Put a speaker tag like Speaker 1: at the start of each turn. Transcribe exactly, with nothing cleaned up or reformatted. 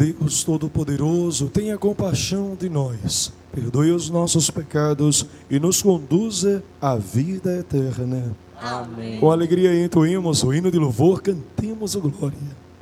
Speaker 1: Deus Todo-Poderoso, tenha compaixão de nós, perdoe os nossos pecados e nos conduza à vida eterna.
Speaker 2: Amém.
Speaker 1: Com alegria entoemos o hino de louvor, cantemos a glória.